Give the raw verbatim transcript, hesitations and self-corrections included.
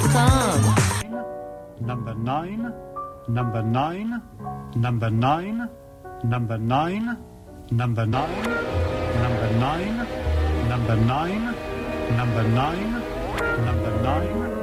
com. Number nine, number nine, number nine, number nine, number nine, number nine, number nine, number nine, number nine.